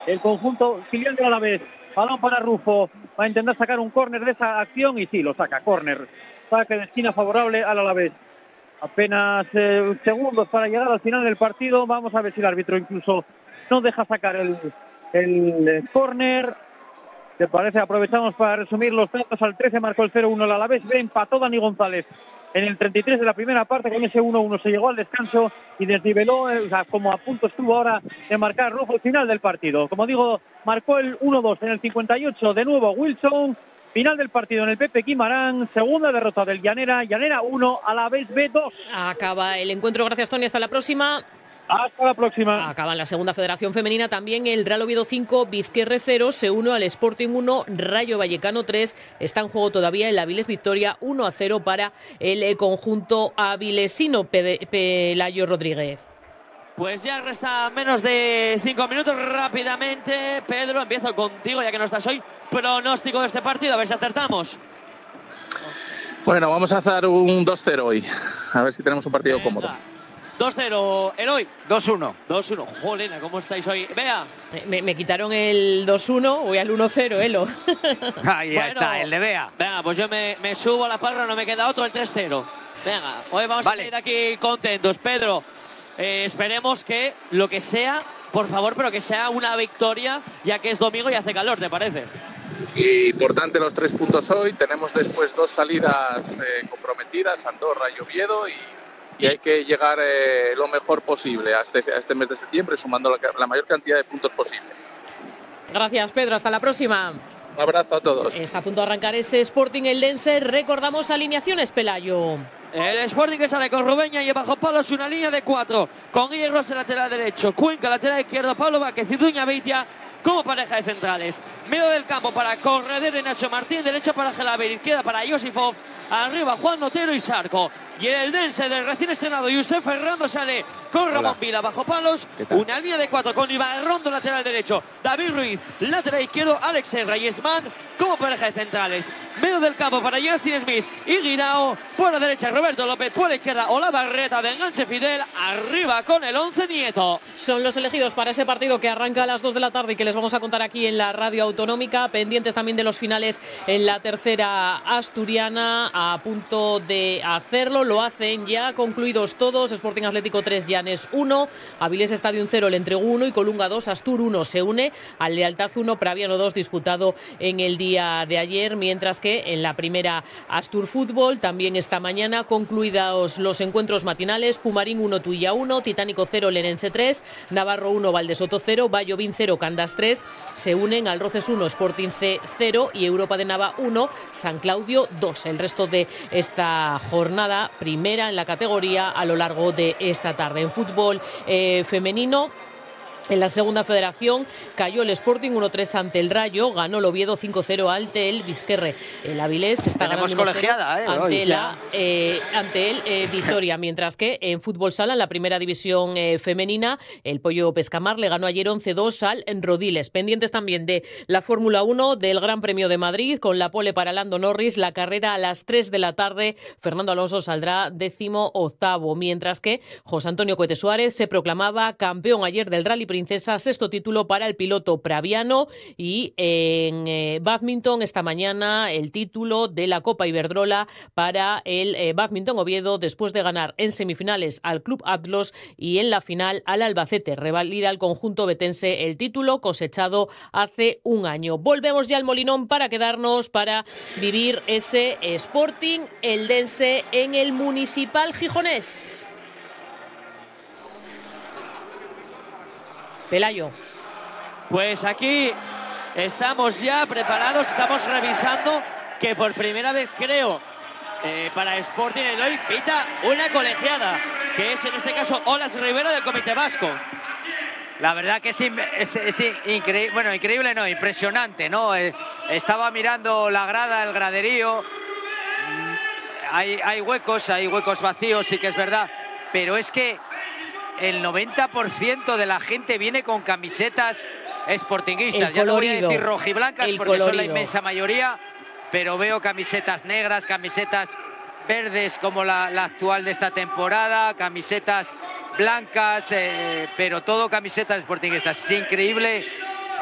el conjunto filial del Alavés. Balón para Rufo, va a intentar sacar un córner de esa acción y sí, lo saca, córner. Saque de esquina favorable al Alavés. Apenas segundos para llegar al final del partido. Vamos a ver si el árbitro incluso no deja sacar el córner. ¿Te parece? Aprovechamos para resumir los datos. Al 13 marcó el 0-1 el Alavés. Empató Dani González en el 33 de la primera parte. Con ese 1-1 se llegó al descanso y desniveló, como a punto estuvo ahora de marcar Rufo al final del partido. Como digo, marcó el 1-2 en el 58. De nuevo Wilson. Final del partido en el Pepe Quimarán, segunda derrota del Llanera, Llanera 1, Alavés B 2. Acaba el encuentro, gracias Tony, hasta la próxima. Hasta la próxima. Acaba en la segunda federación femenina también el Real Oviedo 5, Vizquerre 0, se une al Sporting 1, Rayo Vallecano 3. Está en juego todavía el Avilés victoria 1-0 para el conjunto avilesino. Pelayo Rodríguez. Pues ya resta menos de 5 minutos. Rápidamente, Pedro, empiezo contigo ya que no estás hoy. Pronóstico de este partido, a ver si acertamos. Bueno, vamos a hacer un 2-0 hoy. A ver si tenemos un partido cómodo. 2-0, Eloy. 2-1. 2-1. Jolena, ¿cómo estáis hoy? Vea. Me quitaron el 2-1, voy al 1-0, Elo. Ahí ya está, el de Bea. Venga, pues yo me subo a la parra, no me queda otro, el 3-0. Venga, hoy vamos a ir aquí contentos. Pedro, esperemos que lo que sea, por favor, pero que sea una victoria, ya que es domingo y hace calor, ¿te parece? Y importante los 3 puntos hoy. Tenemos después 2 salidas comprometidas, Andorra y Oviedo, y hay que llegar lo mejor posible a este mes de septiembre, sumando la mayor cantidad de puntos posible. Gracias, Pedro. Hasta la próxima. Un abrazo a todos. Está a punto de arrancar ese Sporting Eldense. Recordamos alineaciones, Pelayo. El Sporting que sale con Rubeña y bajo palos una línea de 4 con Guillermo Rossi lateral derecho, Cuenca lateral izquierdo, Pablo Vázquez y Duña Beitia como pareja de centrales. Medio del campo para Corredera y Nacho Martín, derecha para Gelaber, izquierda para Josifov, arriba Juan Notero y Sarco. Y el Eldense del recién estrenado Josep Ferrando sale con Ramón Vila bajo palos, una línea de 4 con Iván Rondo lateral derecho, David Ruiz lateral izquierdo, Alex Serra y Esman como pareja de centrales. Medio del campo para Justin Smith y Guirao, por la derecha Roberto López, por la izquierda Olavarreta de enganche Fidel, arriba con el 11 Nieto. Son los elegidos para ese partido que arranca a las 2 de la tarde y que les vamos a contar aquí en la radio autonómica, pendientes también de los finales en la tercera asturiana, a punto de hacerlo, lo hacen ya concluidos todos. Sporting Atlético 3, Llanes 1, Avilés Stadium 0, Le Entrego 1 y Colunga 2, Astur 1. Se une al Lealtad 1, Praviano 2, disputado en el día de ayer, mientras que en la primera Astur Fútbol también esta mañana concluidos los encuentros matinales. Pumarín 1, Tuilla 1, Titánico 0, Lenense 3, Navarro 1, Valdesoto 0, Vallovín 0, Candas 3. Se unen al Roces 1, Sporting C 0 y Europa de Nava 1, San Claudio 2. El resto de esta jornada, primera en la categoría a lo largo de esta tarde. En fútbol femenino, en la segunda federación cayó el Sporting 1-3 ante el Rayo, ganó el Oviedo 5-0 ante el Vizquerre. El Avilés está ganando colegiada, ante el Vitoria, mientras que en fútbol sala, en la primera división femenina, el Pollo Pescamar le ganó ayer 11-2 al Rodiles. Pendientes también de la Fórmula 1 del Gran Premio de Madrid, con la pole para Lando Norris, la carrera a las 3 de la tarde, Fernando Alonso saldrá 18º, mientras que José Antonio Cohete Suárez se proclamaba campeón ayer del Rally Princesa, sexto título para el piloto praviano. Y en bádminton esta mañana el título de la Copa Iberdrola para el bádminton Oviedo, después de ganar en semifinales al Club Atlos y en la final al Albacete. Revalida el conjunto betense el título cosechado hace un año. Volvemos ya al Molinón para quedarnos, para vivir ese Sporting Eldense en el Municipal Gijonés. Pelayo. Pues aquí estamos ya preparados, estamos revisando que por primera vez creo para Sporting Eloy pita una colegiada, que es en este caso Olas Rivera del Comité Vasco. La verdad que es increíble, bueno, increíble no, impresionante, ¿no? Estaba mirando la grada, el graderío, hay huecos vacíos, sí que es verdad, pero es que el 90% de la gente viene con camisetas sportinguistas. Ya no voy a decir rojiblancas porque son la inmensa mayoría, pero veo camisetas negras, camisetas verdes como la actual de esta temporada, camisetas blancas, pero todo camisetas sportinguistas. Es increíble